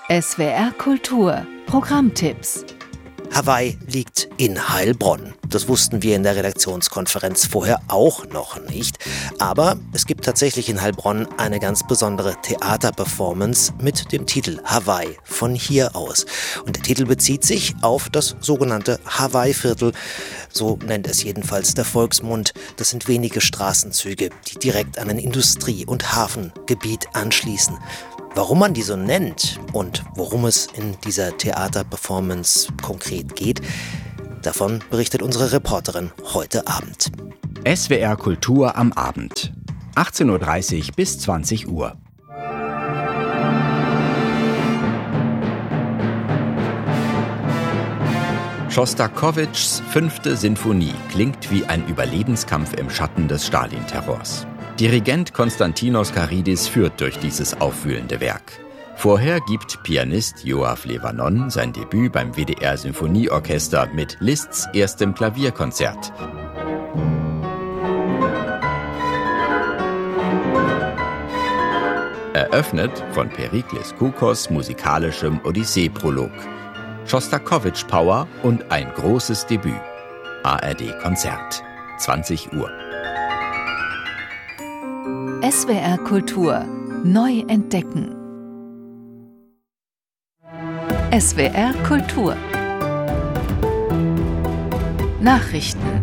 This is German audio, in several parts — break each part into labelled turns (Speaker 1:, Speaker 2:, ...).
Speaker 1: SWR Kultur Programmtipps.
Speaker 2: Hawaii liegt in Heilbronn. Das wussten wir in der Redaktionskonferenz vorher auch noch nicht. Aber es gibt tatsächlich in Heilbronn eine ganz besondere Theaterperformance mit dem Titel Hawaii von hier aus. Und der Titel bezieht sich auf das sogenannte Hawaii-Viertel. So nennt es jedenfalls der Volksmund. Das sind wenige Straßenzüge, die direkt an ein Industrie- und Hafengebiet anschließen. Warum man die so nennt und worum es in dieser Theaterperformance konkret geht, davon berichtet unsere Reporterin heute Abend.
Speaker 3: SWR Kultur am Abend, 18:30 Uhr bis 20 Uhr. Schostakowitschs 5. Sinfonie klingt wie ein Überlebenskampf im Schatten des Stalin-Terrors. Dirigent Konstantinos Karidis führt durch dieses aufwühlende Werk. Vorher gibt Pianist Yoav Levanon sein Debüt beim WDR Symphonieorchester mit Liszts erstem Klavierkonzert. Eröffnet von Perikles Koukos musikalischem Odyssee-Prolog. Schostakowitsch Power und ein großes Debüt. ARD Konzert, 20 Uhr.
Speaker 1: SWR Kultur neu entdecken. SWR Kultur Nachrichten.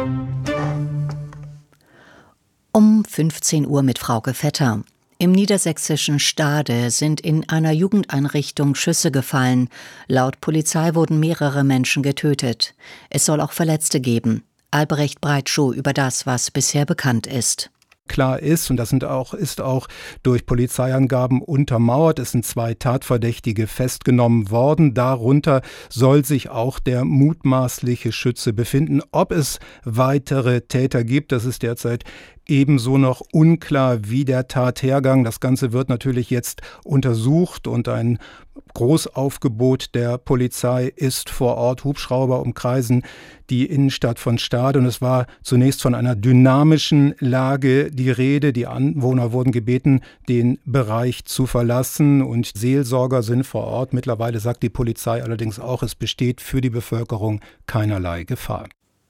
Speaker 4: Um 15 Uhr mit Frauke Vetter. Im niedersächsischen Stade sind in einer Jugendeinrichtung Schüsse gefallen. Laut Polizei wurden mehrere Menschen getötet. Es soll auch Verletzte geben. Albrecht Breitschuh über das, was bisher bekannt ist.
Speaker 5: Klar ist, und das ist auch durch Polizeiangaben untermauert, es sind 2 Tatverdächtige festgenommen worden. Darunter soll sich auch der mutmaßliche Schütze befinden. Ob es weitere Täter gibt, das ist derzeit ebenso noch unklar wie der Tathergang. Das Ganze wird natürlich jetzt untersucht und ein Großaufgebot der Polizei ist vor Ort. Hubschrauber umkreisen die Innenstadt von Stade und es war zunächst von einer dynamischen Lage die Rede. Die Anwohner wurden gebeten, den Bereich zu verlassen und Seelsorger sind vor Ort. Mittlerweile sagt die Polizei allerdings auch, es besteht für die Bevölkerung keinerlei Gefahr.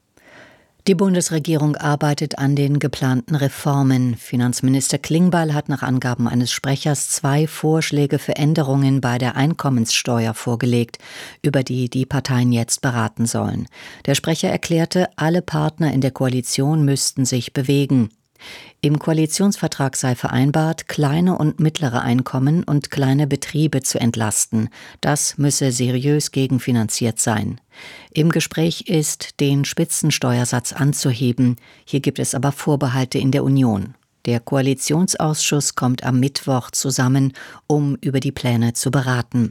Speaker 4: Die Bundesregierung arbeitet an den geplanten Reformen. Finanzminister Klingbeil hat nach Angaben eines Sprechers 2 Vorschläge für Änderungen bei der Einkommenssteuer vorgelegt, über die die Parteien jetzt beraten sollen. Der Sprecher erklärte, alle Partner in der Koalition müssten sich bewegen. Im Koalitionsvertrag sei vereinbart, kleine und mittlere Einkommen und kleine Betriebe zu entlasten. Das müsse seriös gegenfinanziert sein. Im Gespräch ist, den Spitzensteuersatz anzuheben. Hier gibt es aber Vorbehalte in der Union. Der Koalitionsausschuss kommt am Mittwoch zusammen, um über die Pläne zu beraten.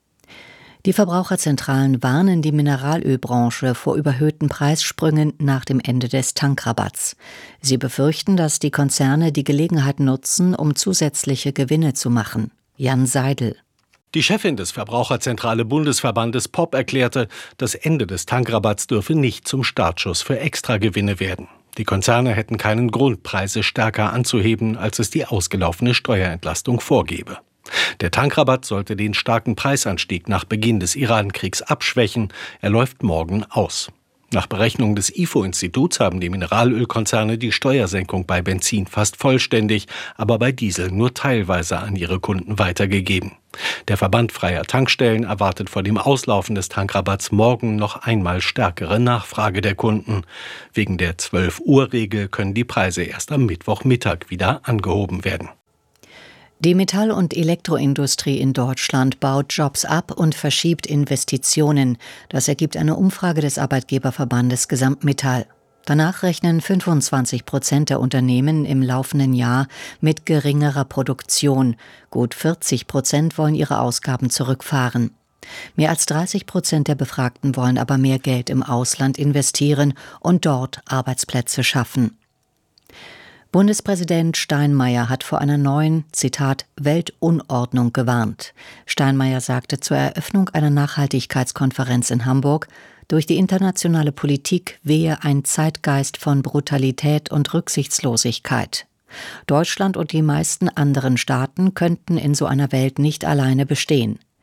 Speaker 4: Die Verbraucherzentralen warnen die Mineralölbranche vor überhöhten Preissprüngen nach dem Ende des Tankrabatts. Sie befürchten, dass die Konzerne die Gelegenheit nutzen, um zusätzliche Gewinne zu machen. Jan Seidel.
Speaker 6: Die Chefin des Verbraucherzentrale Bundesverbandes POP erklärte, das Ende des Tankrabatts dürfe nicht zum Startschuss für Extragewinne werden. Die Konzerne hätten keinen Grund, Preise stärker anzuheben, als es die ausgelaufene Steuerentlastung vorgebe. Der Tankrabatt sollte den starken Preisanstieg nach Beginn des Iran-Kriegs abschwächen. Er läuft morgen aus. Nach Berechnungen des IFO-Instituts haben die Mineralölkonzerne die Steuersenkung bei Benzin fast vollständig, aber bei Diesel nur teilweise an ihre Kunden weitergegeben. Der Verband freier Tankstellen erwartet vor dem Auslaufen des Tankrabatts morgen noch einmal stärkere Nachfrage der Kunden. Wegen der 12-Uhr-Regel können die Preise erst am Mittwochmittag wieder angehoben werden.
Speaker 4: Die Metall- und Elektroindustrie in Deutschland baut Jobs ab und verschiebt Investitionen. Das ergibt eine Umfrage des Arbeitgeberverbandes Gesamtmetall. Danach rechnen 25% der Unternehmen im laufenden Jahr mit geringerer Produktion. Gut 40% wollen ihre Ausgaben zurückfahren. Mehr als 30% der Befragten wollen aber mehr Geld im Ausland investieren und dort Arbeitsplätze schaffen. Bundespräsident Steinmeier hat vor einer neuen, Zitat, Weltunordnung gewarnt. Steinmeier sagte zur Eröffnung einer Nachhaltigkeitskonferenz in Hamburg, durch die internationale Politik wehe ein Zeitgeist von Brutalität und Rücksichtslosigkeit. Deutschland und die meisten anderen Staaten könnten in so einer Welt nicht alleine bestehen.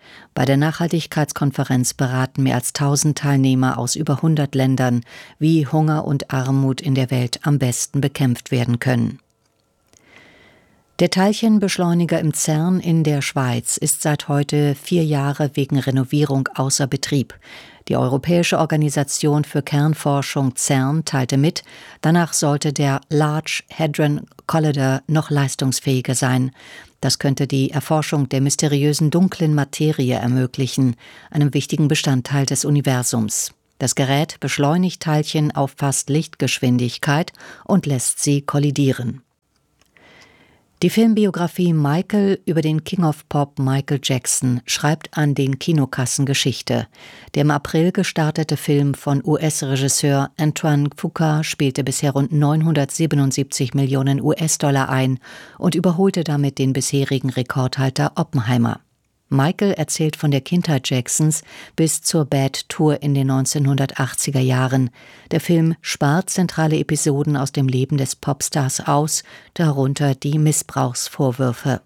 Speaker 4: Bei der Nachhaltigkeitskonferenz beraten mehr als 1000 Teilnehmer aus über 100 Ländern, wie Hunger und Armut in der Welt am besten bekämpft werden können. Der Teilchenbeschleuniger im CERN in der Schweiz ist seit heute 4 Jahre wegen Renovierung außer Betrieb. Die Europäische Organisation für Kernforschung CERN teilte mit, danach sollte der Large Hadron Collider noch leistungsfähiger sein. Das könnte die Erforschung der mysteriösen dunklen Materie ermöglichen, einem wichtigen Bestandteil des Universums. Das Gerät beschleunigt Teilchen auf fast Lichtgeschwindigkeit und lässt sie kollidieren. Die Filmbiografie Michael über den King of Pop Michael Jackson schreibt an den Kinokassen Geschichte. Der im April gestartete Film von US-Regisseur Antoine Fuqua spielte bisher rund 977 Millionen US-Dollar ein und überholte damit den bisherigen Rekordhalter Oppenheimer. Michael erzählt von der Kindheit Jacksons bis zur Bad Tour in den 1980er Jahren. Der Film spart zentrale Episoden aus dem Leben des Popstars aus, darunter die Missbrauchsvorwürfe.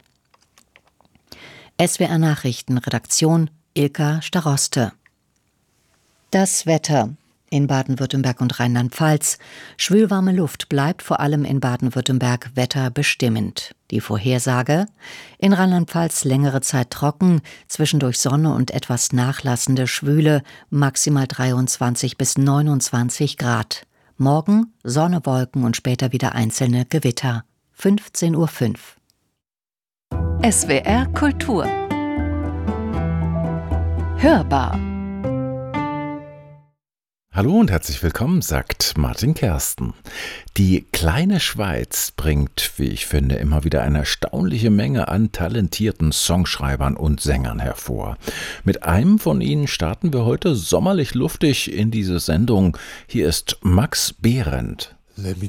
Speaker 4: SWR Nachrichten, Redaktion Ilka Staroste. Das Wetter. In Baden-Württemberg und Rheinland-Pfalz. Schwülwarme Luft bleibt vor allem in Baden-Württemberg wetterbestimmend. Die Vorhersage: in Rheinland-Pfalz längere Zeit trocken, zwischendurch Sonne und etwas nachlassende Schwüle, maximal 23 bis 29 Grad. Morgen Sonne, Wolken und später wieder einzelne Gewitter. 15:05 Uhr.
Speaker 1: SWR Kultur. Hörbar.
Speaker 7: Hallo und herzlich willkommen, sagt Martin Kersten. Die kleine Schweiz bringt, wie ich finde, immer wieder eine erstaunliche Menge an talentierten Songschreibern und Sängern hervor. Mit einem von ihnen starten wir heute sommerlich luftig in diese Sendung. Hier ist Max Behrendt.
Speaker 8: Let me